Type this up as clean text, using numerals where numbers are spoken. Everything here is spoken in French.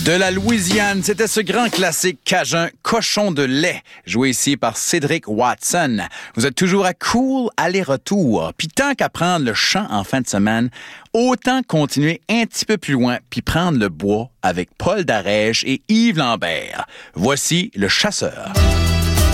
De la Louisiane, c'était ce grand classique cajun Cochon de lait, joué ici par Cédric Watson. Vous êtes toujours à Cool aller-retour. Puis tant qu'à prendre le chant en fin de semaine, autant continuer un petit peu plus loin puis prendre le bois avec Paul Darèche et Yves Lambert. Voici Le Chasseur.